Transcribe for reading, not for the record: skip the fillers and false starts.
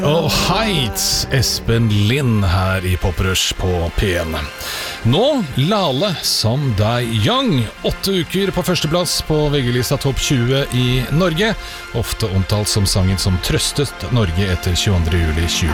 Oh, Heights, Espen Lind her i Poprush på P1. Nå, Lale som Dai Young. 8 uker på førsteplass på VG-lista Topp 20 i Norge. Ofte omtalt som sangen som trøstet Norge etter 22. juli 20.